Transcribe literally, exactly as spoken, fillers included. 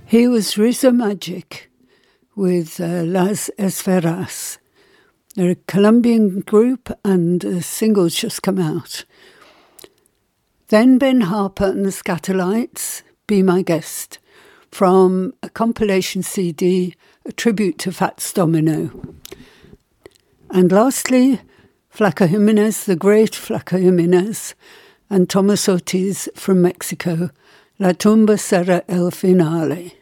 He was Rizzo Magic with uh, Las Esferas. They're a Colombian group and a single's just come out. Then Ben Harper and the Scatterlights, Be My Guest, from a compilation C D, a tribute to Fats Domino. And lastly, Flaco Jimenez, the great Flaco Jimenez, and Thomas Ortiz from Mexico, La Tumba Será el Finale.